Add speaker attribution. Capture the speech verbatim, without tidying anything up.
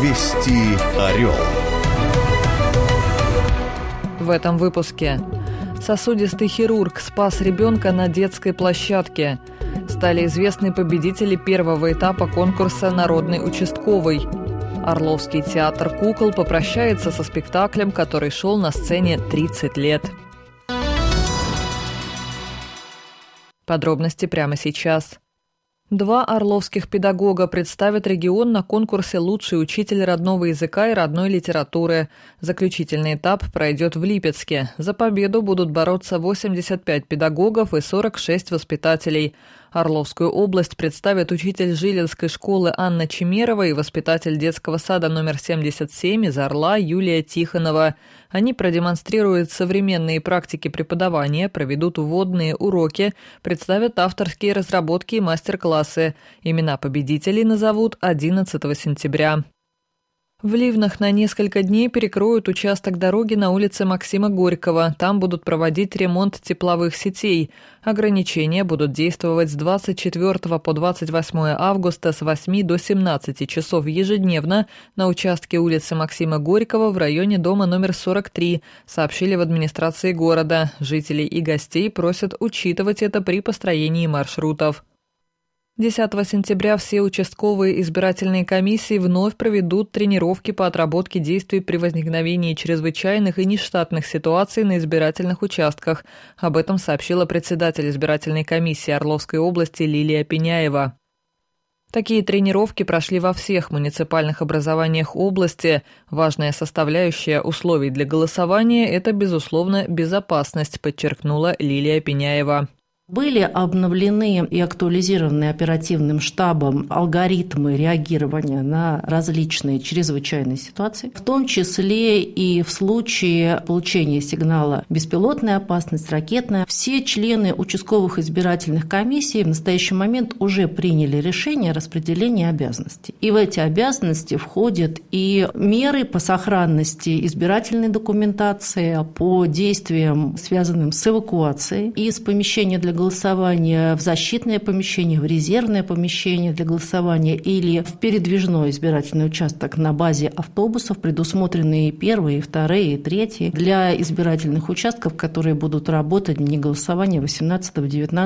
Speaker 1: Вести Орел.
Speaker 2: В этом выпуске. Сосудистый хирург спас ребенка на детской площадке. Стали известны победители первого этапа конкурса «Народный участковый». Орловский театр кукол попрощается со спектаклем, который шел на сцене тридцать лет. Подробности прямо сейчас. Два орловских педагога представят регион на конкурсе «Лучший учитель родного языка и родной литературы». Заключительный этап пройдет в Липецке. За победу будут бороться восемьдесят пять педагогов и сорок шесть воспитателей. Орловскую область представят учитель Жилинской школы Анна Чемерова и воспитатель детского сада номер семьдесят семь из Орла Юлия Тихонова. Они продемонстрируют современные практики преподавания, проведут вводные уроки, представят авторские разработки и мастер-классы. Имена победителей назовут одиннадцатого сентября. В Ливнах на несколько дней перекроют участок дороги на улице Максима Горького. Там будут проводить ремонт тепловых сетей. Ограничения будут действовать с двадцать четвёртого по двадцать восьмое августа с восьми до семнадцати часов ежедневно на участке улицы Максима Горького в районе дома номер сорок три, сообщили в администрации города. Жителей и гостей просят учитывать это при построении маршрутов. десятого сентября все участковые избирательные комиссии вновь проведут тренировки по отработке действий при возникновении чрезвычайных и нештатных ситуаций на избирательных участках. Об этом сообщила председатель избирательной комиссии Орловской области Лилия Пеняева. Такие тренировки прошли во всех муниципальных образованиях области. Важная составляющая условий для голосования – это, безусловно, безопасность, подчеркнула Лилия Пеняева.
Speaker 3: Были обновлены и актуализированы оперативным штабом алгоритмы реагирования на различные чрезвычайные ситуации, в том числе и в случае получения сигнала беспилотная опасность, ракетная. Все члены участковых избирательных комиссий в настоящий момент уже приняли решение о распределении обязанностей. И в эти обязанности входят и меры по сохранности избирательной документации, по действиям, связанным с эвакуацией из помещения для голосования в защитное помещение, в резервное помещение для голосования или в передвижной избирательный участок на базе автобусов, предусмотренные первые, вторые и третьи, для избирательных участков, которые будут работать в дни голосования восемнадцатого, девятнадцатого,